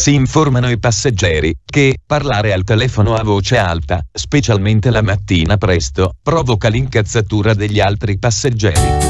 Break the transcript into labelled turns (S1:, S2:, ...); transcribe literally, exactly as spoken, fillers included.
S1: Si informano i passeggeri che parlare al telefono a voce alta, specialmente la mattina presto, provoca l'incazzatura degli altri passeggeri.